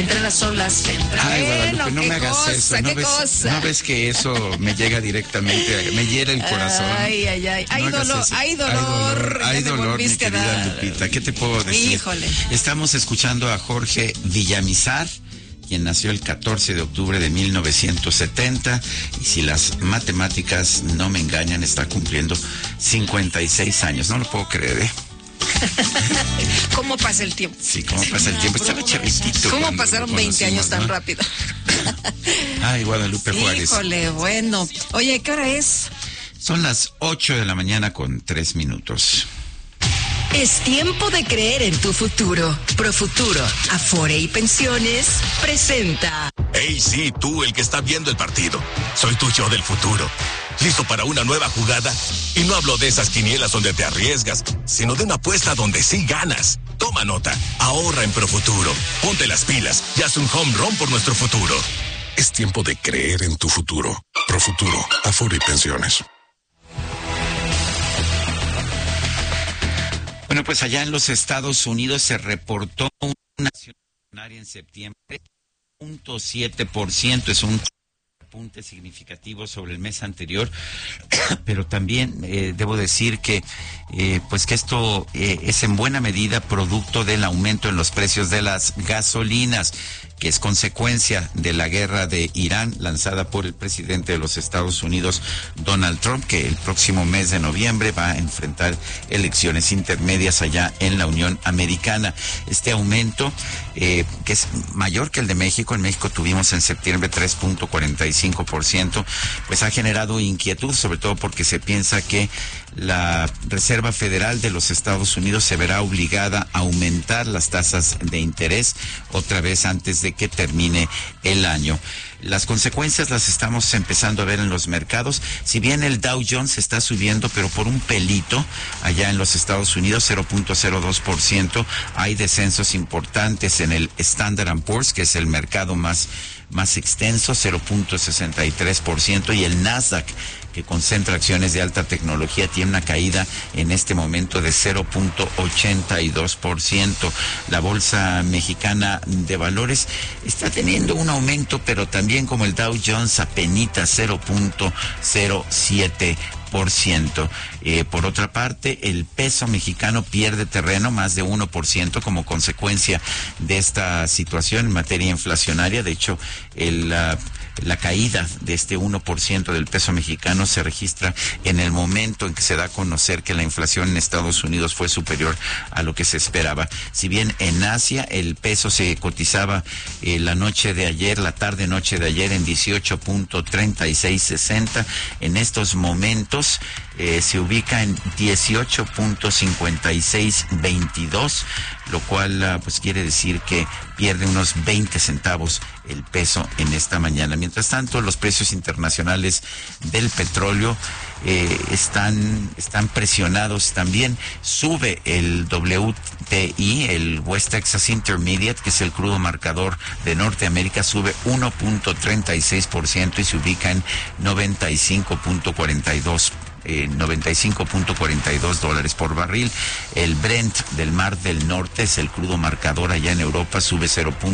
Entre las olas. Ay, Guadalupe, no me hagas cosa, eso. ¿No ves que eso me llega directamente, me hiera el corazón? Ay. Hay dolor, mi querida Lupita. ¿Qué te puedo decir? Híjole. Estamos escuchando a Jorge Villamizar, quien nació el 14 de octubre de 1970, y si las matemáticas no me engañan, está cumpliendo 56 años. No lo puedo creer, ¿eh? ¿Cómo pasa el tiempo? Sí, ¿cómo pasa el tiempo? Estaba chavitito. ¿Cómo pasaron 20 años tan rápido? Ay, Guadalupe Juárez. Híjole, bueno. Oye, ¿qué hora es? Son las 8 de la mañana con 3 minutos. Es tiempo de creer en tu futuro. Profuturo, Afore y Pensiones presenta. Hey, sí, tú, el que está viendo el partido. Soy tu yo del futuro. ¿Listo para una nueva jugada? Y no hablo de esas quinielas donde te arriesgas, sino de una apuesta donde sí ganas. Toma nota, ahorra en Profuturo. Ponte las pilas y haz un home run por nuestro futuro. Es tiempo de creer en tu futuro. Profuturo, Afore y Pensiones. Bueno, pues allá en los Estados Unidos se reportó una inflación en septiembre, 0.7%, es un apunte significativo sobre el mes anterior, pero también debo decir que pues que esto es en buena medida producto del aumento en los precios de las gasolinas, que es consecuencia de la guerra de Irán lanzada por el presidente de los Estados Unidos, Donald Trump, que el próximo mes de noviembre va a enfrentar elecciones intermedias allá en la Unión Americana. Este aumento, que es mayor que el de México, en México tuvimos en septiembre 3.45%, pues ha generado inquietud, sobre todo porque se piensa que la Reserva Federal de los Estados Unidos se verá obligada a aumentar las tasas de interés otra vez antes de que termine el año. Las consecuencias las estamos empezando a ver en los mercados. Si bien el Dow Jones está subiendo, pero por un pelito, allá en los Estados Unidos, 0.02%, hay descensos importantes en el Standard & Poor's, que es el mercado más extenso, 0.63%, y el Nasdaq, que concentra acciones de alta tecnología, tiene una caída en este momento de 0.82%. La Bolsa Mexicana de Valores está teniendo un aumento, pero también como el Dow Jones apenitas 0.07%. Por otra parte, el peso mexicano pierde terreno, más de 1%, como consecuencia de esta situación en materia inflacionaria. De hecho, la caída de este 1% del peso mexicano se registra en el momento en que se da a conocer que la inflación en Estados Unidos fue superior a lo que se esperaba. Si bien en Asia el peso se cotizaba la tarde-noche de ayer en 18.3660, en estos momentos se ubica en 18.5622, lo cual pues quiere decir que pierde unos 20 centavos el peso en esta mañana. Mientras tanto, los precios internacionales del petróleo están presionados también. Sube el WTI, el West Texas Intermediate, que es el crudo marcador de Norteamérica, sube 1.36% y se ubica en 95.42 dólares por barril. El Brent del Mar del Norte, es el crudo marcador allá en Europa, sube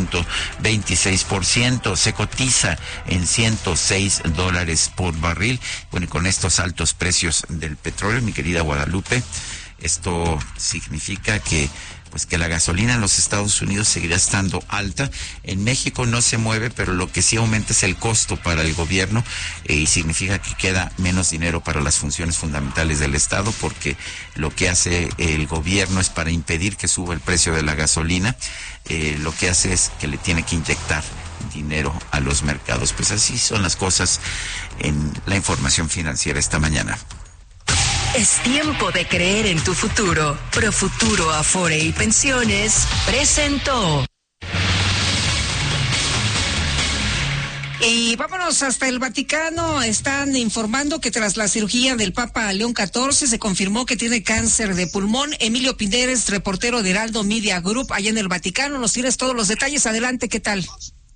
0.26%, se cotiza en 106 dólares por barril. Bueno, y con estos altos precios del petróleo, mi querida Guadalupe, esto significa que la gasolina en los Estados Unidos seguirá estando alta. En México no se mueve, pero lo que sí aumenta es el costo para el gobierno, y significa que queda menos dinero para las funciones fundamentales del Estado, porque lo que hace el gobierno es, para impedir que suba el precio de la gasolina, lo que hace es que le tiene que inyectar dinero a los mercados. Pues así son las cosas en la información financiera esta mañana. Es tiempo de creer en tu futuro. Profuturo, Afore y Pensiones presentó. Y vámonos hasta el Vaticano. Están informando que tras la cirugía del Papa León XIV se confirmó que tiene cáncer de pulmón. Emilio Pinderes, reportero de Heraldo Media Group, allá en el Vaticano. Nos tienes todos los detalles. Adelante, ¿qué tal?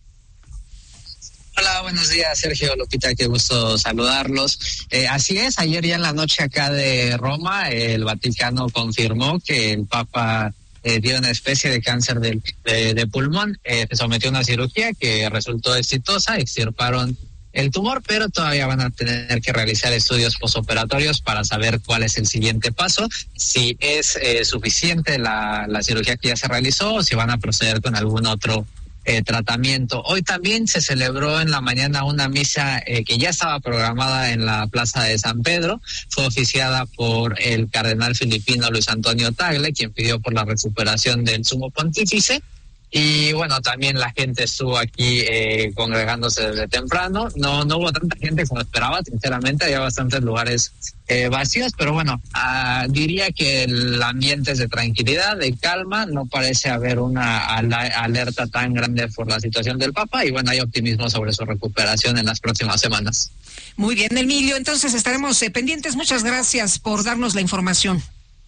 Hola, buenos días, Sergio, Lupita, qué gusto saludarlos. Así es, ayer ya en la noche acá de Roma, el Vaticano confirmó que el Papa tiene una especie de cáncer de pulmón. Se sometió a una cirugía que resultó exitosa, extirparon el tumor, pero todavía van a tener que realizar estudios posoperatorios para saber cuál es el siguiente paso, si es suficiente la cirugía que ya se realizó o si van a proceder con algún otro tratamiento. Hoy también se celebró en la mañana una misa que ya estaba programada en la Plaza de San Pedro. Fue oficiada por el cardenal filipino Luis Antonio Tagle, quien pidió por la recuperación del sumo pontífice. Y bueno, también la gente estuvo aquí congregándose desde temprano. No hubo tanta gente como esperaba, sinceramente, había bastantes lugares vacíos, pero bueno, diría que el ambiente es de tranquilidad, de calma, no parece haber una alerta tan grande por la situación del Papa y bueno, hay optimismo sobre su recuperación en las próximas semanas. Muy bien, Emilio, entonces estaremos pendientes. Muchas gracias por darnos la información.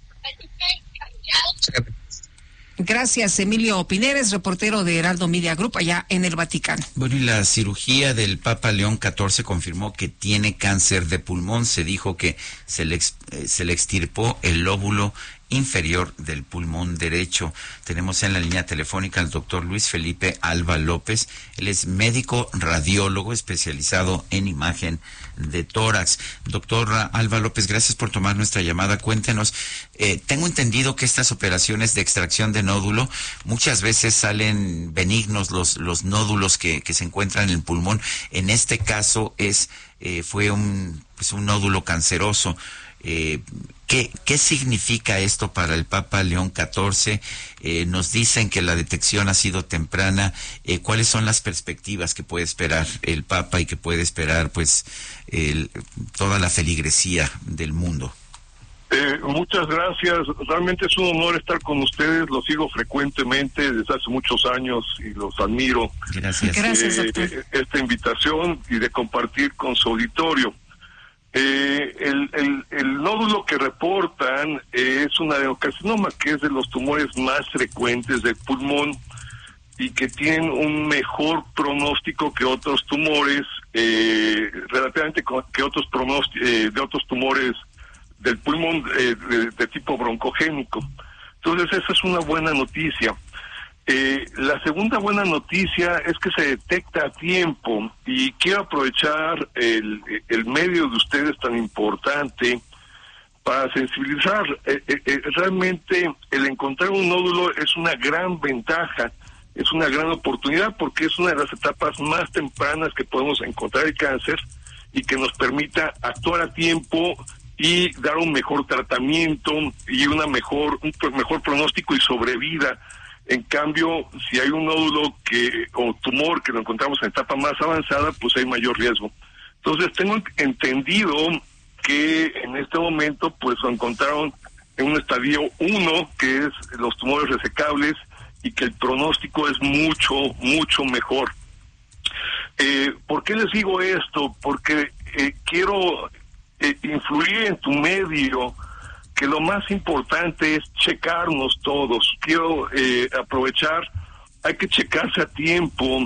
Gracias, Emilio Pineres, reportero de Heraldo Media Group, allá en el Vaticano. Bueno, y la cirugía del Papa León XIV confirmó que tiene cáncer de pulmón. Se dijo que se le extirpó el lóbulo inferior del pulmón derecho. Tenemos en la línea telefónica al doctor Luis Felipe Alba López. Él es médico radiólogo especializado en imagen de tórax. Doctor Alba López, gracias por tomar nuestra llamada. Cuéntenos, tengo entendido que estas operaciones de extracción de nódulo muchas veces salen benignos los nódulos que se encuentran en el pulmón. En este caso fue un nódulo canceroso. ¿Qué significa esto para el Papa León XIV? Nos dicen que la detección ha sido temprana. ¿Cuáles son las perspectivas que puede esperar el Papa y que puede esperar toda la feligresía del mundo? Muchas gracias. Realmente es un honor estar con ustedes. Los sigo frecuentemente desde hace muchos años y los admiro. Gracias. Gracias, doctor. Esta invitación y de compartir con su auditorio. El nódulo que reportan es un adenocarcinoma, que es de los tumores más frecuentes del pulmón y que tienen un mejor pronóstico que otros tumores, relativamente que otros de otros tumores del pulmón de tipo broncogénico. Entonces esa es una buena noticia. La segunda buena noticia es que se detecta a tiempo y quiero aprovechar el medio de ustedes tan importante para sensibilizar. Realmente el encontrar un nódulo es una gran ventaja, es una gran oportunidad porque es una de las etapas más tempranas que podemos encontrar el cáncer y que nos permita actuar a tiempo y dar un mejor tratamiento y un mejor pronóstico y sobrevida. En cambio, si hay un nódulo o tumor que lo encontramos en etapa más avanzada, pues hay mayor riesgo. Entonces, tengo entendido que en este momento, pues lo encontraron en un estadio 1, que es los tumores resecables, y que el pronóstico es mucho, mucho mejor. ¿Por qué les digo esto? Porque quiero influir en tu medio, que lo más importante es checarnos todos. Quiero aprovechar, hay que checarse a tiempo.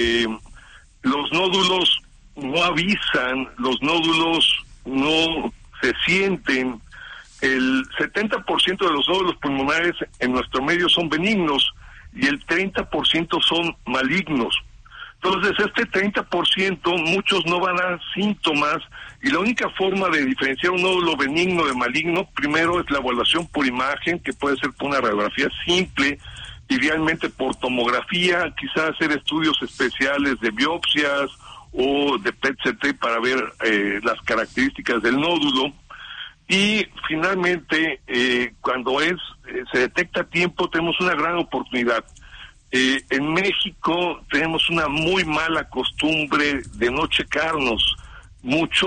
Los nódulos no avisan, los nódulos no se sienten. El 70% de los nódulos pulmonares en nuestro medio son benignos y el 30% son malignos. Entonces, este 30%, muchos no van a dar síntomas, y la única forma de diferenciar un nódulo benigno de maligno, primero es la evaluación por imagen, que puede ser por una radiografía simple, idealmente por tomografía, quizás hacer estudios especiales de biopsias o de PET-CT para ver las características del nódulo. Y finalmente, cuando se detecta a tiempo, tenemos una gran oportunidad. En México tenemos una muy mala costumbre de no checarnos. Mucho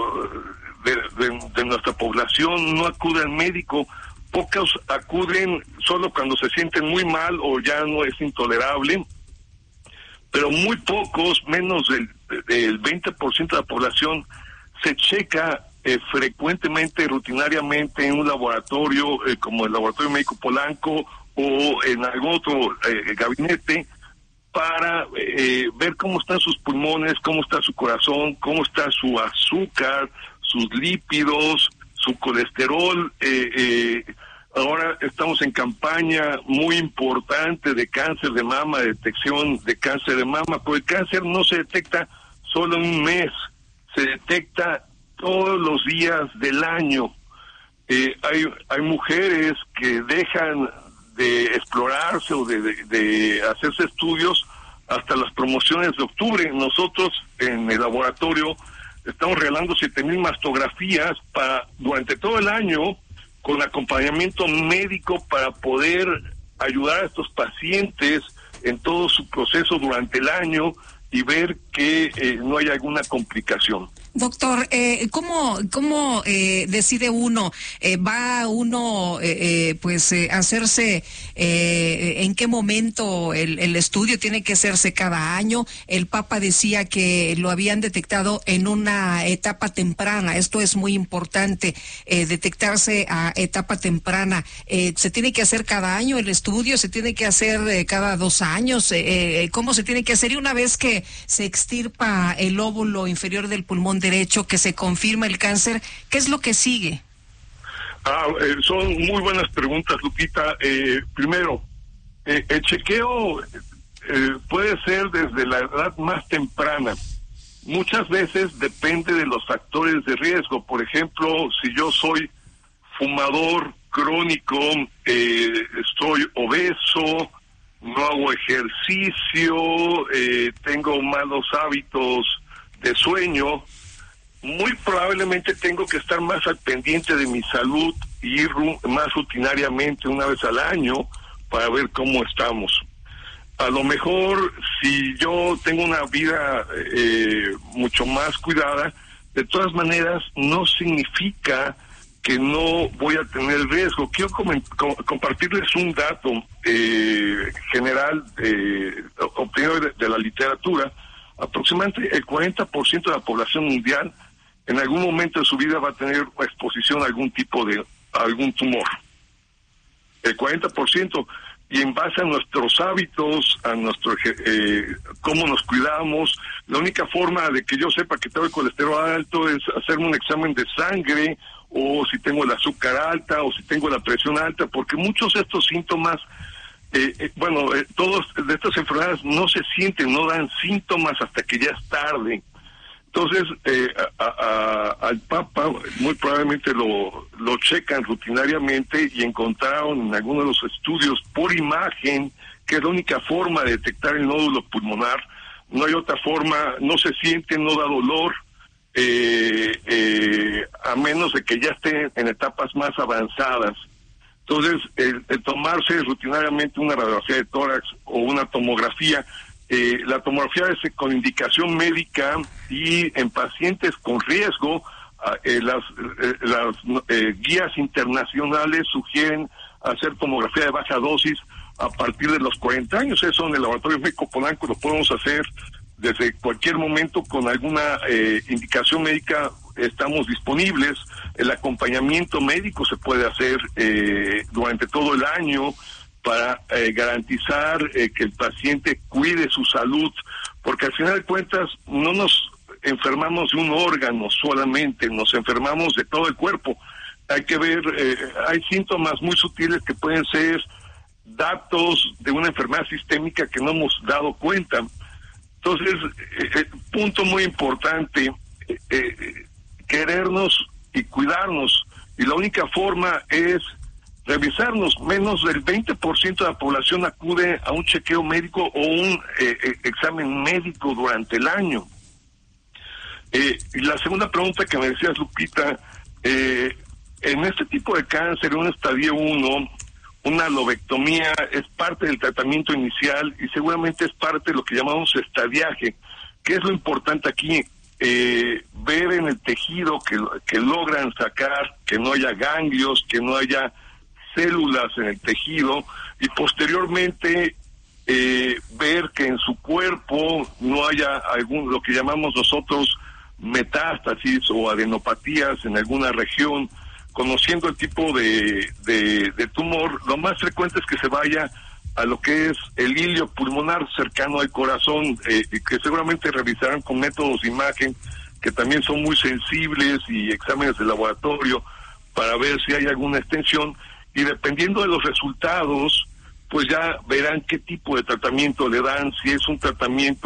de nuestra población no acude al médico. Pocos acuden solo cuando se sienten muy mal o ya no es intolerable. Pero muy pocos, menos del 20% de la población, se checa frecuentemente, rutinariamente en un laboratorio como el Laboratorio Médico Polanco o en algún otro gabinete para ver cómo están sus pulmones, cómo está su corazón, cómo está su azúcar, sus lípidos, su colesterol. Ahora estamos en campaña muy importante de cáncer de mama, de detección de cáncer de mama, porque el cáncer no se detecta solo en un mes, se detecta todos los días del año. Hay mujeres que dejan de explorarse o de hacerse estudios hasta las promociones de octubre. Nosotros en el laboratorio estamos regalando 7,000 mastografías durante todo el año, con acompañamiento médico para poder ayudar a estos pacientes en todo su proceso durante el año y ver que no hay alguna complicación. Doctor, ¿cómo decide uno? ¿Va uno hacerse en qué momento el estudio tiene que hacerse cada año? El Papa decía que lo habían detectado en una etapa temprana. Esto es muy importante, detectarse a etapa temprana. ¿Se tiene que hacer cada año el estudio? ¿Se tiene que hacer cada 2 años? ¿Cómo se tiene que hacer? Y una vez que se extirpa el lóbulo inferior del pulmón derecho, que se confirma el cáncer, ¿qué es lo que sigue? Son muy buenas preguntas, Lupita. Primero, el chequeo puede ser desde la edad más temprana. Muchas veces depende de los factores de riesgo. Por ejemplo, si yo soy fumador crónico, estoy obeso, no hago ejercicio, tengo malos hábitos de sueño, muy probablemente tengo que estar más al pendiente de mi salud y ir más rutinariamente una vez al año para ver cómo estamos. A lo mejor, si yo tengo una vida mucho más cuidada, de todas maneras no significa que no voy a tener riesgo. Quiero compartirles un dato general obtenido de la literatura. Aproximadamente el 40% de la población mundial en algún momento de su vida va a tener exposición a algún tipo de algún tumor. El 40%. Y en base a nuestros hábitos, a nuestro cómo nos cuidamos, la única forma de que yo sepa que tengo el colesterol alto es hacerme un examen de sangre, o si tengo el azúcar alta, o si tengo la presión alta, porque muchos de estos síntomas, todos de estas enfermedades no se sienten, no dan síntomas hasta que ya es tarde. Entonces, al Papa muy probablemente lo checan rutinariamente y encontraron en algunos de los estudios por imagen, que es la única forma de detectar el nódulo pulmonar. No hay otra forma, no se siente, no da dolor, a menos de que ya esté en etapas más avanzadas. Entonces, el tomarse rutinariamente una radiografía de tórax o una tomografía, la tomografía es con indicación médica, y en pacientes con riesgo, las guías internacionales sugieren hacer tomografía de baja dosis a partir de los 40 años. Eso en el Laboratorio Médico Polanco lo podemos hacer desde cualquier momento con alguna indicación médica. Estamos disponibles. El acompañamiento médico se puede hacer durante todo el año para garantizar que el paciente cuide su salud, porque al final de cuentas no nos enfermamos de un órgano solamente, nos enfermamos de todo el cuerpo. Hay que ver, hay síntomas muy sutiles que pueden ser datos de una enfermedad sistémica que no hemos dado cuenta. Entonces, punto muy importante, querernos y cuidarnos, y la única forma es revisarnos. Menos del 20% de la población acude a un chequeo médico o un examen médico durante el año. Y la segunda pregunta que me decías, Lupita, en este tipo de cáncer, en un estadio 1, una lobectomía es parte del tratamiento inicial y seguramente es parte de lo que llamamos estadiaje. ¿Qué es lo importante aquí? Ver en el tejido que logran sacar, que no haya ganglios, que no haya células en el tejido, y posteriormente ver que en su cuerpo no haya lo que llamamos nosotros metástasis o adenopatías en alguna región. Conociendo el tipo de tumor, lo más frecuente es que se vaya a lo que es el hilio pulmonar cercano al corazón, que seguramente revisarán con métodos de imagen que también son muy sensibles, y exámenes de laboratorio para ver si hay alguna extensión. y dependiendo de los resultados, pues ya verán qué tipo de tratamiento le dan, si es un tratamiento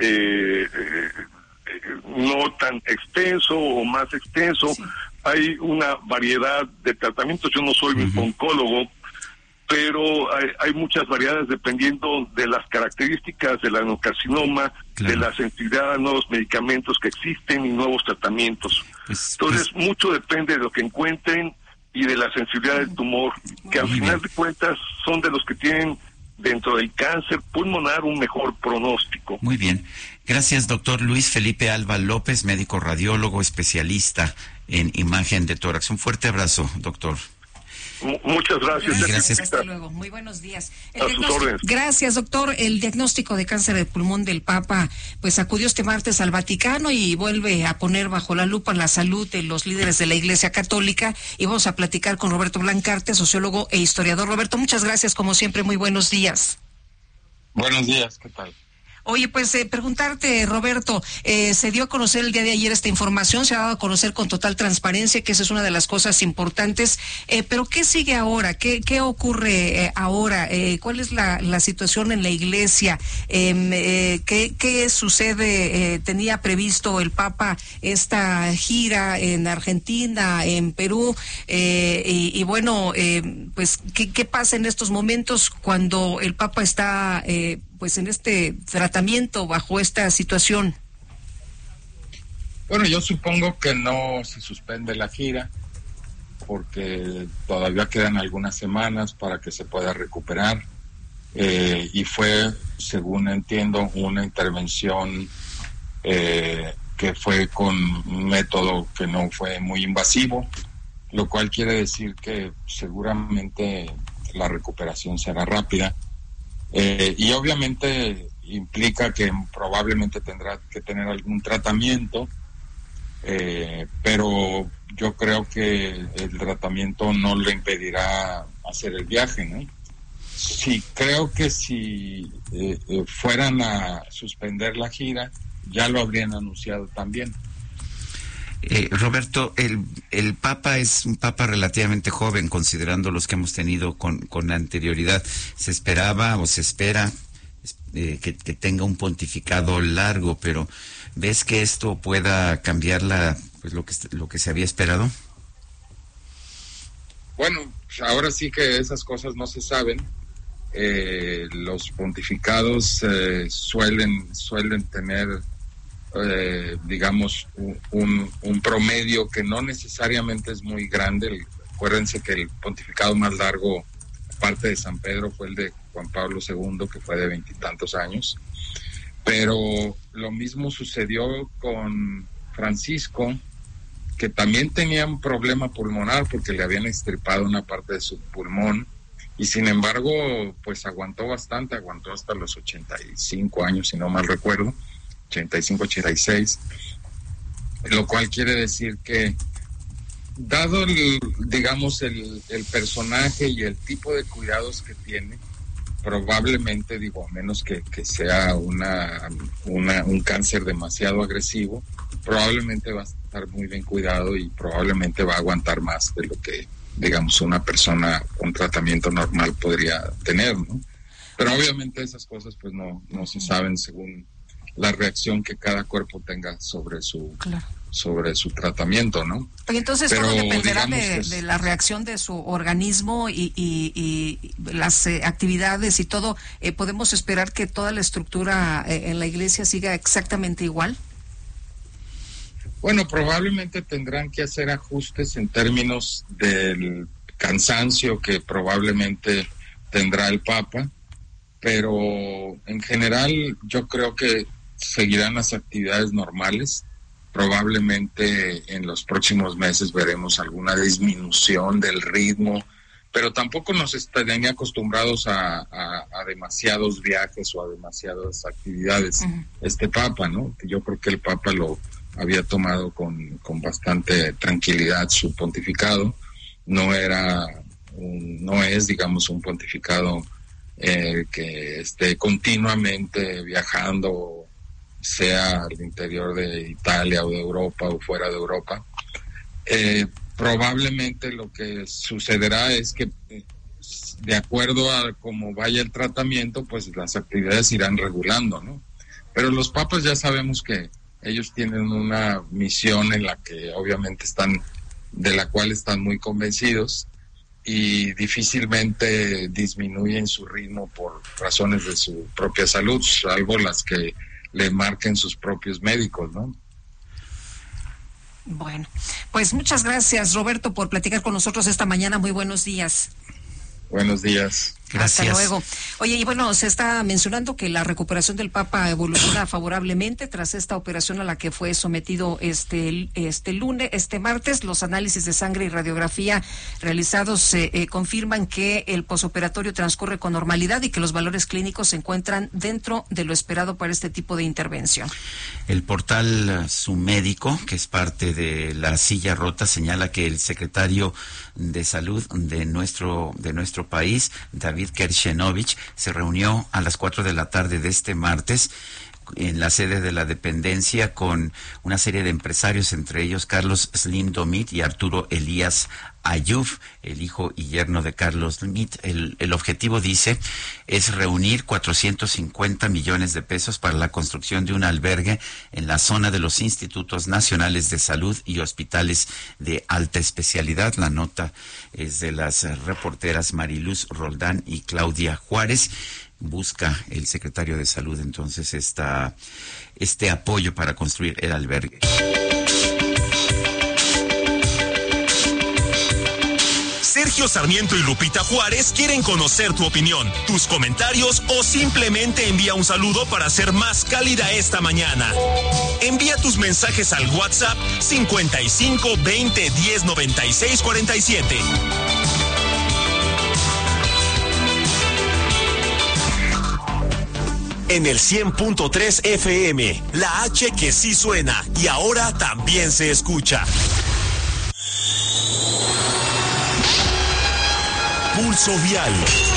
no tan extenso o más extenso. Sí. Hay una variedad de tratamientos, yo no soy oncólogo, pero hay muchas variedades dependiendo de las características del adenocarcinoma, de la sensibilidad a nuevos medicamentos que existen y nuevos tratamientos. Entonces, mucho depende de lo que encuentren y de la sensibilidad del tumor, que al final de cuentas son de los que tienen dentro del cáncer pulmonar un mejor pronóstico. Muy bien. Gracias, doctor Luis Felipe Alba López, médico radiólogo, especialista en imagen de tórax. Un fuerte abrazo, doctor. Muchas gracias. Gracias. Hasta luego. Muy buenos días. A sus órdenes. Gracias, doctor. El diagnóstico de cáncer de pulmón del Papa, pues acudió este martes al Vaticano y vuelve a poner bajo la lupa la salud de los líderes de la Iglesia Católica. Y vamos a platicar con Roberto Blancarte, sociólogo e historiador. Roberto, muchas gracias. Como siempre, muy buenos días. Buenos días, ¿qué tal? Oye, pues preguntarte, Roberto, se dio a conocer el día de ayer esta información, se ha dado a conocer con total transparencia, que esa es una de las cosas importantes, pero ¿qué sigue ahora? ¿Qué ocurre ahora? ¿Cuál es la situación en la Iglesia? ¿Qué sucede? ¿Tenía previsto el Papa esta gira en Argentina, en Perú? Y bueno, pues, ¿qué pasa en estos momentos cuando el Papa está pues en este tratamiento bajo esta situación? Bueno, yo supongo que no se suspende la gira porque todavía quedan algunas semanas para que se pueda recuperar y fue, según entiendo, una intervención que fue con un método que no fue muy invasivo, lo cual quiere decir que seguramente la recuperación será rápida. Y obviamente implica que probablemente tendrá que tener algún tratamiento, pero yo creo que el tratamiento no le impedirá hacer el viaje, ¿no? Sí, creo que si fueran a suspender la gira, ya lo habrían anunciado también. Roberto, el Papa es un Papa relativamente joven, considerando los que hemos tenido con anterioridad. ¿Se esperaba o se espera que tenga un pontificado largo, pero ves que esto pueda cambiar lo que se había esperado? Bueno, ahora sí que esas cosas no se saben. Los pontificados suelen tener digamos un promedio que no necesariamente es muy grande. Acuérdense que el pontificado más largo, aparte de San Pedro, fue el de Juan Pablo II, que fue de 20 y tantos años, pero lo mismo sucedió con Francisco, que también tenía un problema pulmonar porque le habían extirpado una parte de su pulmón y sin embargo pues aguantó bastante, aguantó hasta los 85 años, si no mal recuerdo, 85, 86, lo cual quiere decir que dado el personaje y el tipo de cuidados que tiene, probablemente, a menos que sea un cáncer demasiado agresivo, probablemente va a estar muy bien cuidado y probablemente va a aguantar más de lo que, una persona con tratamiento normal podría tener, ¿no? Pero obviamente esas cosas pues no se saben según la reacción que cada cuerpo tenga sobre su tratamiento, ¿no? Y entonces todo dependerá de la reacción de su organismo y las actividades y todo. ¿Podemos esperar que toda la estructura en la Iglesia siga exactamente igual? Bueno, probablemente tendrán que hacer ajustes en términos del cansancio que probablemente tendrá el Papa, pero en general yo creo que seguirán las actividades normales. Probablemente en los próximos meses veremos alguna disminución del ritmo, pero tampoco nos estarían acostumbrados a demasiados viajes o a demasiadas actividades. Este Papa, ¿no? Yo creo que el Papa lo había tomado con bastante tranquilidad su pontificado. No es, un pontificado que esté continuamente viajando, sea al interior de Italia o de Europa o fuera de Europa. probablemente lo que sucederá es que de acuerdo a cómo vaya el tratamiento, pues las actividades irán regulando, ¿no? Pero los papas ya sabemos que ellos tienen una misión en la que obviamente de la cual están muy convencidos y difícilmente disminuyen su ritmo por razones de su propia salud, salvo las que le marquen sus propios médicos, ¿no? Bueno, pues muchas gracias, Roberto, por platicar con nosotros esta mañana. Muy buenos días. Buenos días. Gracias. Hasta luego. Oye, y bueno, se está mencionando que la recuperación del Papa evoluciona favorablemente tras esta operación a la que fue sometido este martes. Los análisis de sangre y radiografía realizados confirman que el posoperatorio transcurre con normalidad y que los valores clínicos se encuentran dentro de lo esperado para este tipo de intervención. El portal Su Médico, que es parte de la silla rota, señala que el secretario de Salud de nuestro país, David Kershenovich, se reunió a las 4 de la tarde de este martes en la sede de la dependencia con una serie de empresarios, entre ellos Carlos Slim Domit y Arturo Elías Ayub, el hijo y yerno de Carlos Domit. El objetivo, dice, es reunir 450 millones de pesos para la construcción de un albergue en la zona de los Institutos Nacionales de Salud y hospitales de alta especialidad. La nota es de las reporteras Mariluz Roldán y Claudia Juárez. Busca el secretario de Salud entonces este apoyo para construir el albergue. Sergio Sarmiento y Lupita Juárez quieren conocer tu opinión, tus comentarios o simplemente envía un saludo para ser más cálida esta mañana. Envía tus mensajes al WhatsApp 55 20 10 96 47. En el 100.3 FM, la H que sí suena y ahora también se escucha. Pulso Vial,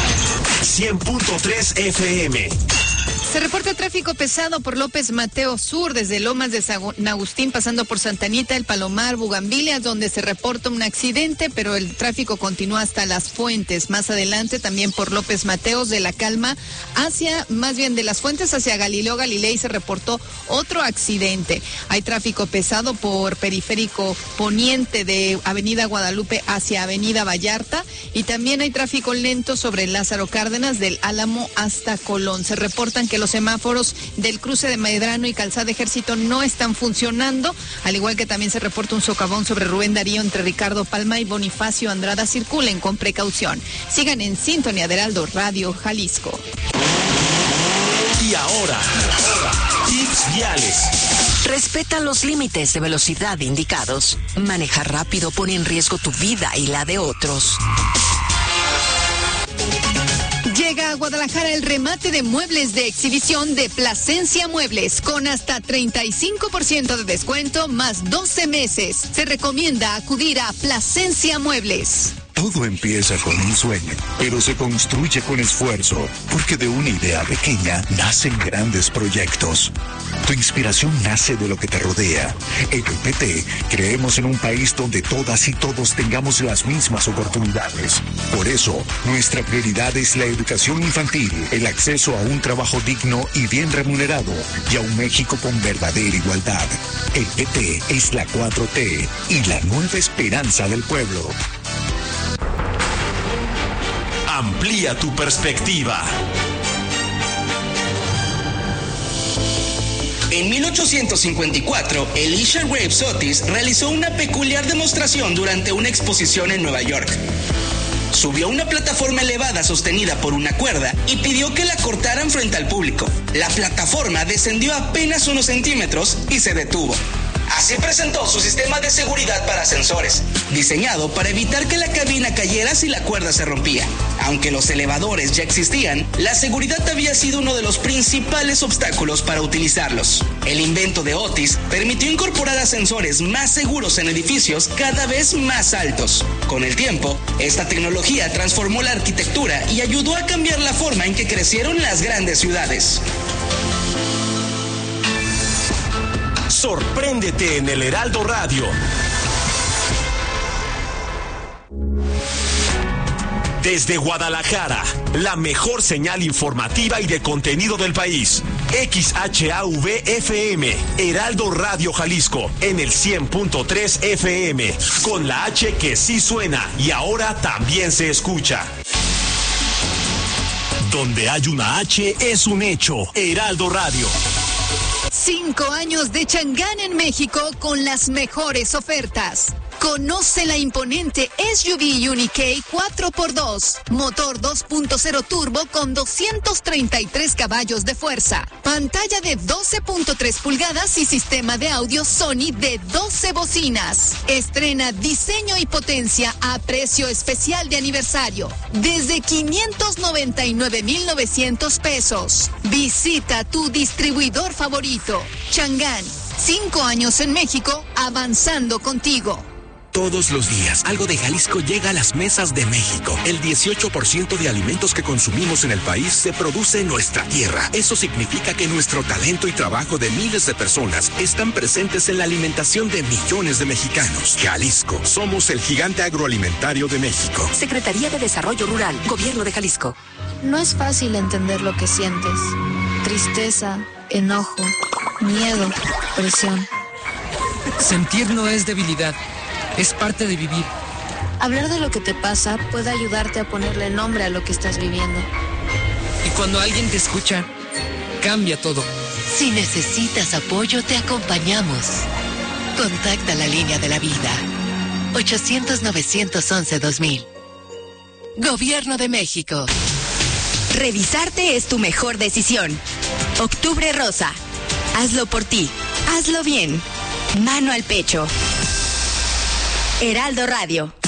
100.3 FM. Se reporta tráfico pesado por López Mateo Sur, desde Lomas de San Agustín, pasando por Santa Anita, El Palomar, Bugambilias, donde se reporta un accidente, pero el tráfico continúa hasta Las Fuentes. Más adelante, también por López Mateos, de La Calma, de Las Fuentes hacia Galileo Galilei, se reportó otro accidente. Hay tráfico pesado por Periférico Poniente de Avenida Guadalupe hacia Avenida Vallarta, y también hay tráfico lento sobre Lázaro Cárdenas, del Álamo hasta Colón. Se reportan que los semáforos del cruce de Medrano y Calzada Ejército no están funcionando, al igual que también se reporta un socavón sobre Rubén Darío entre Ricardo Palma y Bonifacio Andrada. Circulen con precaución. Sigan en sintonía de Heraldo Radio Jalisco. Y ahora, tips viales. Respeta los límites de velocidad indicados. Manejar rápido pone en riesgo tu vida y la de otros. Llega a Guadalajara el remate de muebles de exhibición de Plasencia Muebles, con hasta 35% de descuento más 12 meses. Se recomienda acudir a Plasencia Muebles. Todo empieza con un sueño, pero se construye con esfuerzo, porque de una idea pequeña nacen grandes proyectos. Tu inspiración nace de lo que te rodea. En el PT creemos en un país donde todas y todos tengamos las mismas oportunidades. Por eso, nuestra prioridad es la educación infantil, el acceso a un trabajo digno y bien remunerado, y a un México con verdadera igualdad. El PT es la 4T y la nueva esperanza del pueblo. Amplía tu perspectiva. En 1854, Elisha Graves Otis realizó una peculiar demostración durante una exposición en Nueva York. Subió a una plataforma elevada sostenida por una cuerda y pidió que la cortaran frente al público. La plataforma descendió apenas unos centímetros y se detuvo. Así presentó su sistema de seguridad para ascensores, diseñado para evitar que la cabina cayera si la cuerda se rompía. Aunque los elevadores ya existían, la seguridad había sido uno de los principales obstáculos para utilizarlos. El invento de Otis permitió incorporar ascensores más seguros en edificios cada vez más altos. Con el tiempo, esta tecnología transformó la arquitectura y ayudó a cambiar la forma en que crecieron las grandes ciudades. Sorpréndete en el Heraldo Radio. Desde Guadalajara, la mejor señal informativa y de contenido del país. XHAV-FM, Heraldo Radio Jalisco, en el 100.3 FM, con la H que sí suena y ahora también se escucha. Donde hay una H es un hecho. Heraldo Radio. 5 años de Chang'an en México con las mejores ofertas. Conoce la imponente SUV Unique 4x2, motor 2.0 turbo con 233 caballos de fuerza, pantalla de 12.3 pulgadas y sistema de audio Sony de 12 bocinas. Estrena diseño y potencia a precio especial de aniversario, desde 599,900 pesos. Visita tu distribuidor favorito. Chang'an, 5 años en México, avanzando contigo. Todos los días, algo de Jalisco llega a las mesas de México. El 18% de alimentos que consumimos en el país se produce en nuestra tierra. Eso significa que nuestro talento y trabajo de miles de personas están presentes en la alimentación de millones de mexicanos. Jalisco, somos el gigante agroalimentario de México. Secretaría de Desarrollo Rural, Gobierno de Jalisco. No es fácil entender lo que sientes. Tristeza, enojo, miedo, presión. Sentir no es debilidad. Es parte de vivir. Hablar de lo que te pasa puede ayudarte a ponerle nombre a lo que estás viviendo. Y cuando alguien te escucha, cambia todo. Si necesitas apoyo, te acompañamos. Contacta la línea de la vida. 800-911-2000. Gobierno de México. Revisarte es tu mejor decisión. Octubre Rosa. Hazlo por ti. Hazlo bien. Mano al pecho. Heraldo Radio.